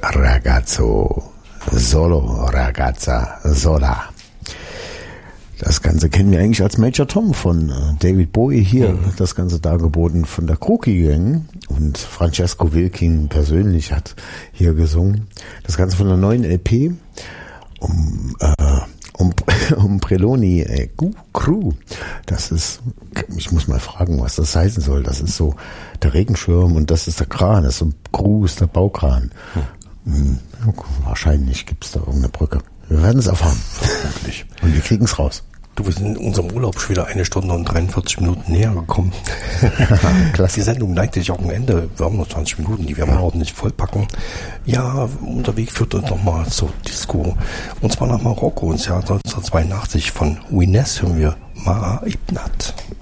Ragazzo, Solo, Ragazza, Sola. Das Ganze kennen wir eigentlich als Major Tom von David Bowie hier. Das Ganze dargeboten von der Crookie Gang. Und Francesco Wilking persönlich hat hier gesungen. Das Ganze von der neuen LP um Preloni Crew. Das ist, ich muss mal fragen, was das heißen soll. Das ist so der Regenschirm und das ist der Kran. Das ist so Crew ist der Baukran. Wahrscheinlich gibt es da irgendeine Brücke. Wir werden es erfahren. Und wir kriegen es raus. Du, wir sind in unserem Urlaub schon wieder 1 Stunde und 43 Minuten näher gekommen. Klasse. Die Sendung neigt sich auch am Ende. Wir haben noch 20 Minuten, die werden wir ordentlich vollpacken. Ja, Unterweg führt uns nochmal zur Disco. Und zwar nach Marokko ins Jahr 1982 von Wines hören wir Mara Ibnat.